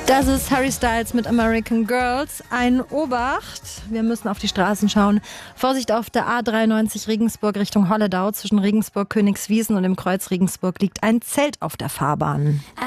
Das ist Harry Styles mit American Girls. Ein Obacht, wir müssen auf die Straßen schauen. Vorsicht auf der A93 Regensburg Richtung Holledau. Zwischen Regensburg, Königswiesen und dem Kreuz Regensburg liegt ein Zelt auf der Fahrbahn.